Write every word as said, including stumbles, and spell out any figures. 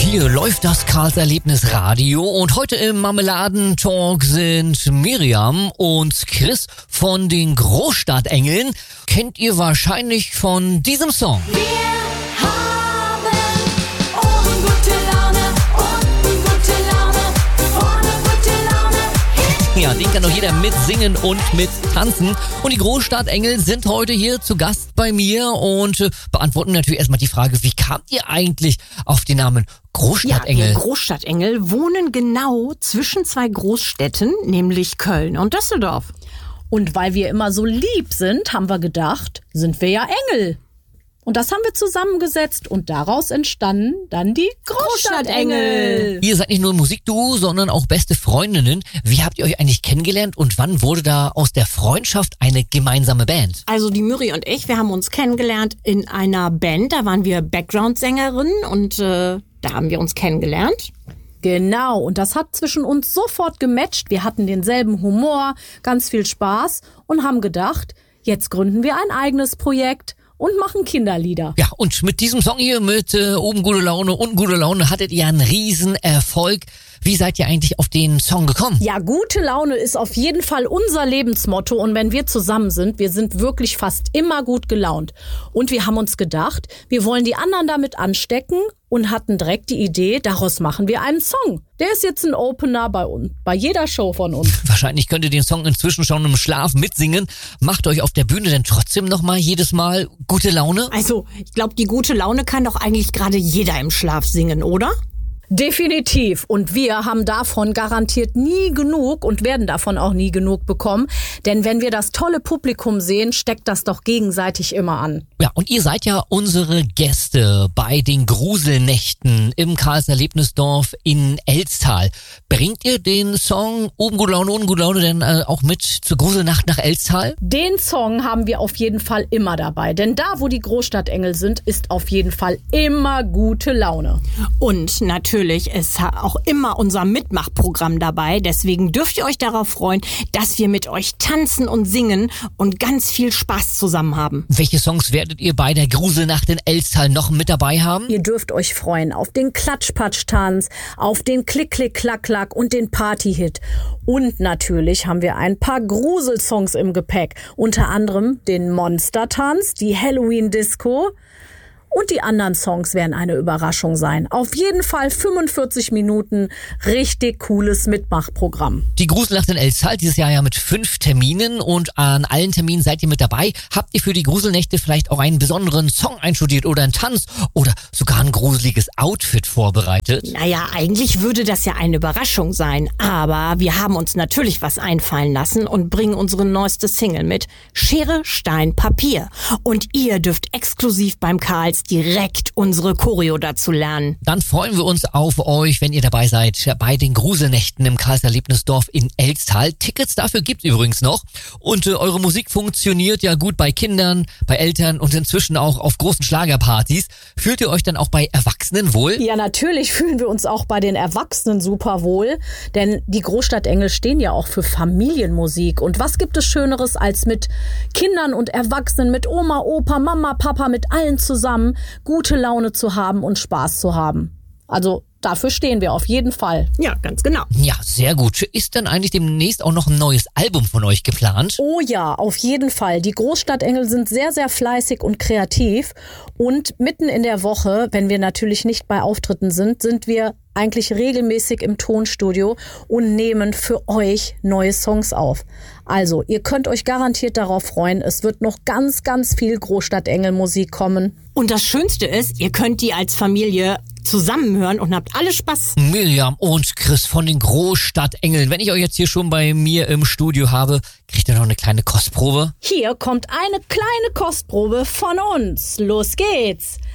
Hier läuft das Karls Erlebnis Radio und heute im Marmeladentalk sind Miriam und Chris von den Großstadtengeln. Kennt ihr wahrscheinlich von diesem Song. Wir haben oben gute Laune, unten gute Laune, vorne gute Laune. Ja, den kann doch jeder mitsingen und mittanzen. Und die Großstadtengel sind heute hier zu Gast bei mir und äh, beantworten natürlich erstmal die Frage, wie kamt ihr eigentlich auf den Namen Großstadtengel? Ja, wir Großstadtengel wohnen genau zwischen zwei Großstädten, nämlich Köln und Düsseldorf. Und weil wir immer so lieb sind, haben wir gedacht, sind wir ja Engel. Und das haben wir zusammengesetzt und daraus entstanden dann die Großstadtengel. Ihr seid nicht nur ein Musikduo, sondern auch beste Freundinnen. Wie habt ihr euch eigentlich kennengelernt und wann wurde da aus der Freundschaft eine gemeinsame Band? Also die Miri und ich, wir haben uns kennengelernt in einer Band, da waren wir Background-Sängerinnen und äh, da haben wir uns kennengelernt. Genau, und das hat zwischen uns sofort gematcht. Wir hatten denselben Humor, ganz viel Spaß und haben gedacht, jetzt gründen wir ein eigenes Projekt und machen Kinderlieder. Ja, und mit diesem Song hier, mit äh, oben gute Laune, unten gute Laune, hattet ihr einen riesen Erfolg. Wie seid ihr eigentlich auf den Song gekommen? Ja, gute Laune ist auf jeden Fall unser Lebensmotto und wenn wir zusammen sind, wir sind wirklich fast immer gut gelaunt. Und wir haben uns gedacht, wir wollen die anderen damit anstecken und hatten direkt die Idee, daraus machen wir einen Song. Der ist jetzt ein Opener bei uns, bei jeder Show von uns. Wahrscheinlich könnt ihr den Song inzwischen schon im Schlaf mitsingen. Macht euch auf der Bühne denn trotzdem nochmal jedes Mal gute Laune? Also, ich glaube, die gute Laune kann doch eigentlich gerade jeder im Schlaf singen, oder? Definitiv. Und wir haben davon garantiert nie genug und werden davon auch nie genug bekommen. Denn wenn wir das tolle Publikum sehen, steckt das doch gegenseitig immer an. Ja, und ihr seid ja unsere Gäste bei den Gruselnächten im Karls Erlebnisdorf in Elztal. Bringt ihr den Song Oben gute Laune, unten gute Laune denn äh, auch mit zur Gruselnacht nach Elztal? Den Song haben wir auf jeden Fall immer dabei. Denn da, wo die Großstadtengel sind, ist auf jeden Fall immer gute Laune. Und natürlich Natürlich ist auch immer unser Mitmachprogramm dabei. Deswegen dürft ihr euch darauf freuen, dass wir mit euch tanzen und singen und ganz viel Spaß zusammen haben. Welche Songs werdet ihr bei der Gruselnacht in Elztal noch mit dabei haben? Ihr dürft euch freuen auf den Klatsch-Patsch-Tanz, auf den Klick-Klick-Klack-Klack und den Party-Hit. Und natürlich haben wir ein paar Gruselsongs im Gepäck. Unter anderem den Monster-Tanz, die Halloween-Disco. Und die anderen Songs werden eine Überraschung sein. Auf jeden Fall fünfundvierzig Minuten richtig cooles Mitmachprogramm. Die Gruselnacht in Elztal dieses Jahr ja mit fünf Terminen und an allen Terminen seid ihr mit dabei. Habt ihr für die Gruselnächte vielleicht auch einen besonderen Song einstudiert oder einen Tanz oder sogar ein gruseliges Outfit vorbereitet? Naja, eigentlich würde das ja eine Überraschung sein. Aber wir haben uns natürlich was einfallen lassen und bringen unsere neueste Single mit. Schere, Stein, Papier. Und ihr dürft exklusiv beim Karls direkt unsere Choreo dazu lernen. Dann freuen wir uns auf euch, wenn ihr dabei seid bei den Gruselnächten im Karls Erlebnisdorf in Elztal. Tickets dafür gibt's übrigens noch. Und äh, eure Musik funktioniert ja gut bei Kindern, bei Eltern und inzwischen auch auf großen Schlagerpartys. Fühlt ihr euch dann auch bei Erwachsenen wohl? Ja, natürlich fühlen wir uns auch bei den Erwachsenen super wohl, denn die Großstadtengel stehen ja auch für Familienmusik. Und was gibt es Schöneres, als mit Kindern und Erwachsenen, mit Oma, Opa, Mama, Papa, mit allen zusammen gute Laune zu haben und Spaß zu haben. Also dafür stehen wir auf jeden Fall. Ja, ganz genau. Ja, sehr gut. Ist denn eigentlich demnächst auch noch ein neues Album von euch geplant? Oh ja, auf jeden Fall. Die Großstadtengel sind sehr, sehr fleißig und kreativ. Und mitten in der Woche, wenn wir natürlich nicht bei Auftritten sind, sind wir eigentlich regelmäßig im Tonstudio und nehmen für euch neue Songs auf. Also, ihr könnt euch garantiert darauf freuen. Es wird noch ganz, ganz viel Großstadtengel-Musik kommen. Und das Schönste ist, ihr könnt die als Familie zusammenhören und habt alle Spaß. Miriam und Chris von den Großstadtengeln. Wenn ich euch jetzt hier schon bei mir im Studio habe, kriegt ihr noch eine kleine Kostprobe? Hier kommt eine kleine Kostprobe von uns. Los geht's.